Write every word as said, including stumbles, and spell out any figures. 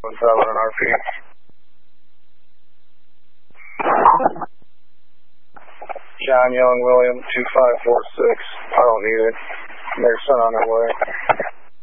one seven on R P. John Young, William, two five four six. I don't need it. There's son on their way.